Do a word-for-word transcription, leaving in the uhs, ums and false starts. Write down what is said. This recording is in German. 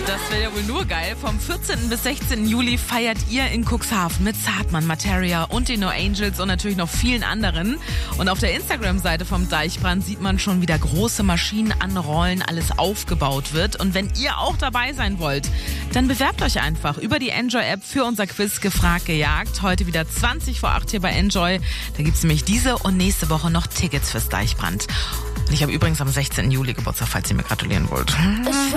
Das wäre ja wohl nur geil. Vom vierzehnten bis sechzehnten Juli feiert ihr in Cuxhaven mit Zartmann, Materia und den No Angels und natürlich noch vielen anderen. Und auf der Instagram-Seite vom Deichbrand sieht man schon, wie da große Maschinen anrollen, alles aufgebaut wird. Und wenn ihr auch dabei sein wollt, dann bewerbt euch einfach über die Enjoy-App für unser Quiz Gefragt gejagt. Heute wieder zwanzig vor acht hier bei Enjoy. Da gibt's nämlich diese und nächste Woche noch Tickets fürs Deichbrand. Und ich habe übrigens am sechzehnten Juli Geburtstag, falls ihr mir gratulieren wollt.